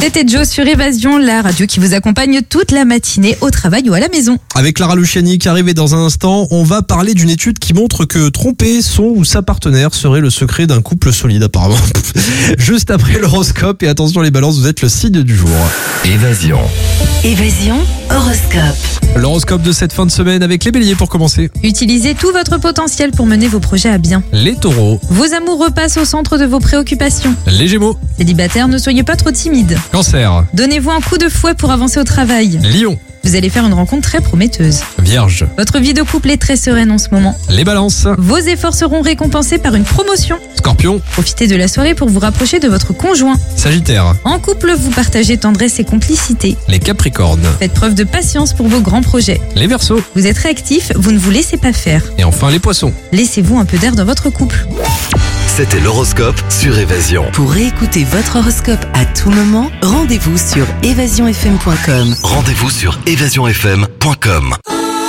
C'était Joe sur Évasion, la radio qui vous accompagne toute la matinée au travail ou à la maison. Avec Clara Luciani qui arrive dans un instant, on va parler d'une étude qui montre que tromper son ou sa partenaire serait le secret d'un couple solide apparemment. Juste après l'horoscope, et attention les balances, vous êtes le signe du jour. Évasion. Évasion, horoscope. L'horoscope de cette fin de semaine avec les béliers pour commencer. Utilisez tout votre potentiel pour mener vos projets à bien. Les taureaux. Vos amours repassent au centre de vos préoccupations. Les gémeaux. Célibataire, ne soyez pas trop timide. Cancer. Donnez-vous un coup de fouet pour avancer au travail. Lion. Vous allez faire une rencontre très prometteuse. Vierge. Votre vie de couple est très sereine en ce moment. Les balances. Vos efforts seront récompensés par une promotion. Scorpion. Profitez de la soirée pour vous rapprocher de votre conjoint. Sagittaire. En couple, vous partagez tendresse et complicité. Les capricornes. Faites preuve de patience pour vos grands projets. Les verseaux. Vous êtes réactif, vous ne vous laissez pas faire. Et enfin les poissons. Laissez-vous un peu d'air dans votre couple. C'était l'horoscope sur Évasion. Pour réécouter votre horoscope à tout moment, rendez-vous sur évasionfm.com. Rendez-vous sur évasionfm.com.